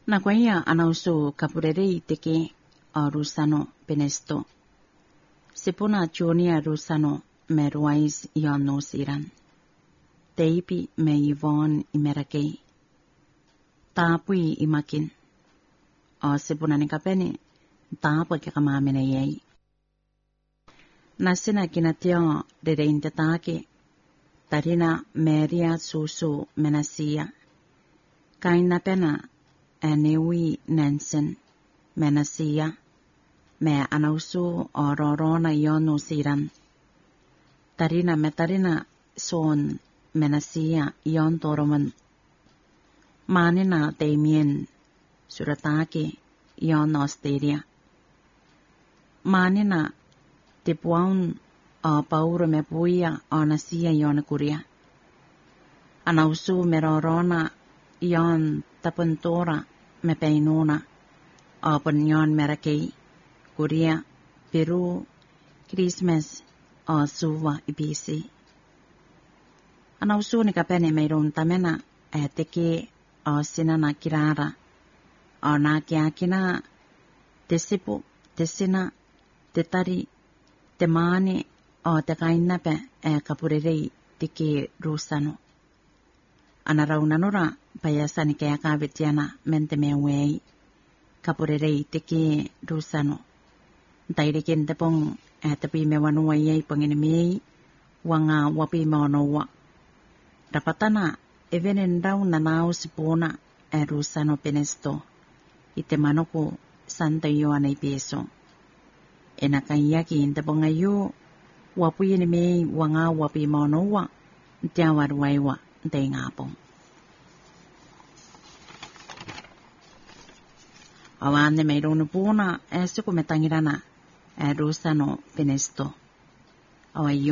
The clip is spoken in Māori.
Nakuia anausu kapurerei teke o Rusano Benesto. Sipuna Junior Rusano me Ruais ion Nusiran. Teipi me Yvonne imerakei. Taapui imakin. O sipuna ni kapeni taapa ke kamamene yei. Nasina kinatio dereinte taake. Tarina Maria Susu Menasia. Kaina pena Anewi Nansen Menasia. Me anausu o rorona ionu siran. Tarina metarina son Menasia ion toroman. Manina Damien Suratake ion Australia. Manina tipuan o pauro me puia o nasia ion kuria. Anausu me rorona ion tapuntora me peinuna o panyon merakei. Korea, Peru, Christmas o suva ibisi. Anausu ni kapene mayroon tamena teke o sinana kirara o na kiakina tesipu, tesina, tetari, temane o te kainape kapurerei teke Rusano. Anaraunanura payasani kaya kavitiana mente mewei kapurerei teke Rusano. Tairikin tepong tapi mewanua yei penginimei wanga wapi maonowa. Rapatana evenen daw nanao sipona Rusano Benesto. Ite manoko Santa Ioana Ipeso. Enakayaki tepong ayo wapi inimei wanga wapi maonowa. Tiawarwaiwa ngapong. Awane mayroon puna sukumetangirana Rusano Benesto. Awayo